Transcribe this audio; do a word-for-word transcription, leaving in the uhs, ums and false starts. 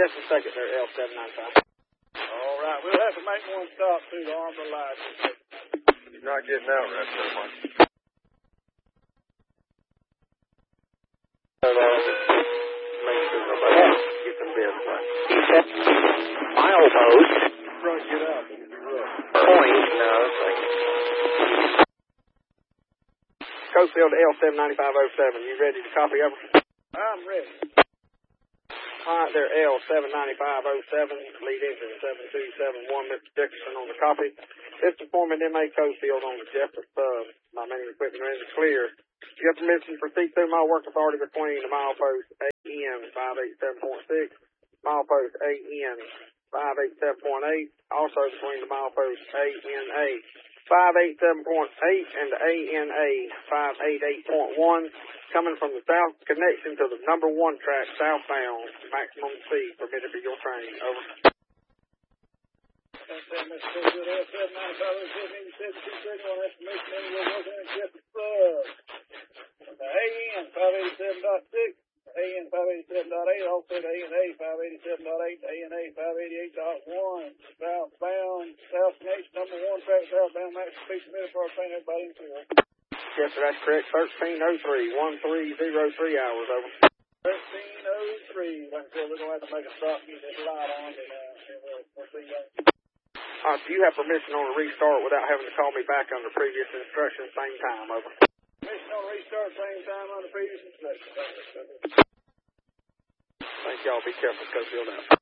Just a second there, L seven ninety-five. All right, we'll have to make one stop through the Arbor Lights. You're not getting out right there, Mike. Make sure nobody gets them bins right. Milepost. Right, get out. Point. No, it's like... Cofield L seven ninety-five oh seven, you ready to copy over? I'm ready. Alright there, L seven ninety-five oh seven, lead engine seven two seven one, Mister Dickerson on the copy. System foreman M A Cofield on the Jeffrey sub. My main equipment range is clear. You have permission to proceed through my work authority between the milepost A N five eighty-seven point six, milepost A N five eighty-seven point eight, also between the milepost A N A five eighty-seven point eight and the A N A five eighty-eight point one, coming from the south connection to the number one track southbound, maximum speed permitted for your train. Over. L seven ninety-five oh seven, eighty-seven two thirty-one, estimation anywhere working in Jeffrey sub. The A N five eighty-seven point six, A N five eighty-seven point eight, also the A N A five eighty-seven point eight, A N A five eighty-eight point one, southbound, south connection, number one track, southbound, maximum speed permitted for our train, everybody in clear. Yes, sir, that's correct. thirteen oh three, thirteen oh three hours, over. thirteen oh three, like I said, we're going to have to make a stop, get this light on, and uh, we'll, we'll see you. Uh, do you have permission on a restart without having to call me back under previous instructions, same time, over? Permission on restart, same time on the previous instructions. Thank y'all. Be careful, Cofield out.